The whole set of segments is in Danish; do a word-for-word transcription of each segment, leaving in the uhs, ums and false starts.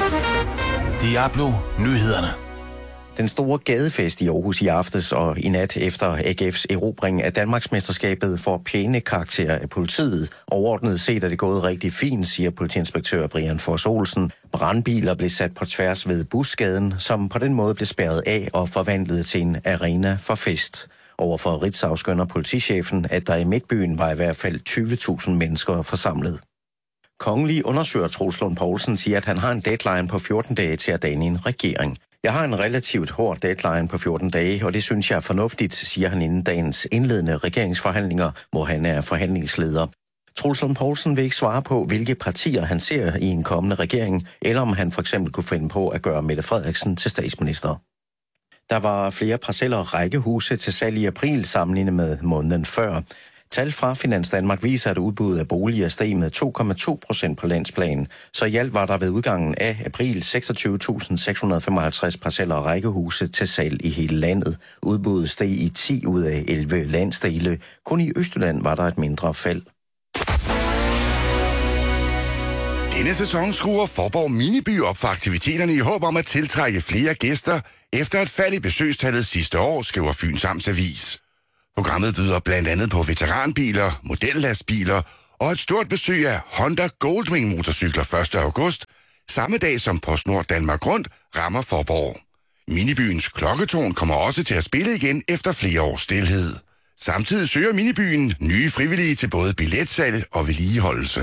Diablo Nyhederne. Den store gadefest i Aarhus i aftes og i nat efter A G F's erobring af Danmarksmesterskabet får pæne karakterer af politiet. Overordnet set er det gået rigtig fint, siger politiinspektør Brian Fors Olsen. Brandbiler blev sat på tværs ved Busgaden, som på den måde blev spærret af og forvandlet til en arena for fest. Overfor Ritzau skønner politichefen, at der i Midtbyen var i hvert fald tyve tusind mennesker forsamlet. Kongelig undersøger Troels Lund Poulsen siger, at han har en deadline på fjorten dage til at danne en regering. Jeg har en relativt hård deadline på fjorten dage, og det synes jeg er fornuftigt, siger han inden dagens indledende regeringsforhandlinger, hvor han er forhandlingsleder. Troels Lund Poulsen vil ikke svare på, hvilke partier han ser i en kommende regering, eller om han for eksempel kunne finde på at gøre Mette Frederiksen til statsminister. Der var flere parceller og rækkehuse til salg i april sammenlignet med måneden før. Tal fra Finans Danmark viser, at udbuddet af boliger steg med to komma to procent på landsplan. Så i alt var der ved udgangen af april seksogtyve tusind seks hundrede femoghalvtreds parceller og rækkehuse til salg i hele landet. Udbuddet steg i ti ud af elleve landsdele. Kun i Østjylland var der et mindre fald. Denne sæson skruer Faaborg Miniby op for aktiviteterne i håb om at tiltrække flere gæster efter et fald i besøgstallet sidste år, skriver Fyns Amtsavis. Programmet byder blandt andet på veteranbiler, modellastbiler og et stort besøg af Honda Goldwing motorcykler første august, samme dag som PostNord Danmark Rundt rammer Faaborg. Minibyens klokketårn kommer også til at spille igen efter flere års stilhed. Samtidig søger Minibyen nye frivillige til både billetsalg og vedligeholdelse.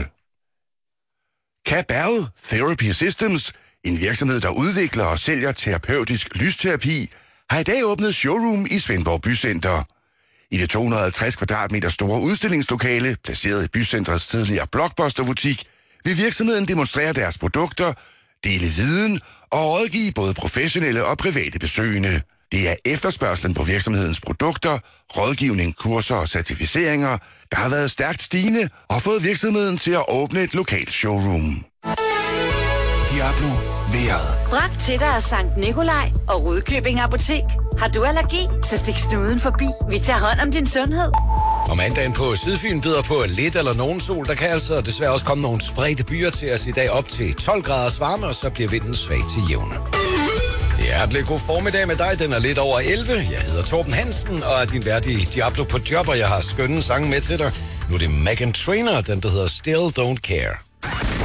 Cabal Therapy Systems, en virksomhed, der udvikler og sælger terapeutisk lysterapi, har i dag åbnet showroom i Svendborg Bycenter. I det to hundrede og halvtreds kvadratmeter store udstillingslokale, placeret i bycentrets tidligere blockbusterbutik, vil virksomheden demonstrere deres produkter, dele viden og rådgive både professionelle og private besøgende. Det er efterspørgslen på virksomhedens produkter, rådgivning, kurser og certificeringer, der har været stærkt stigende og fået virksomheden til at åbne et lokalt showroom. Diablo vejret. Bragt til dig af Sankt Nikolaj og Rudkøbing Apotek. Har du allergi, så stik snuden forbi. Vi tager hånd om din sundhed. Og mandagen på Sydfyn byder på lidt eller nogen sol. Der kan altså desværre også komme nogle spredte byer til os i dag op til tolv graders varme, og så bliver vinden svag til jævne. Hjertelig god formiddag med dig. Den er lidt over elleve. Jeg hedder Torben Hansen og er din værdige Diablo på job, og jeg har skønne sange med til dig. Nu er det Meghan Trainor, den der hedder Still Don't Care.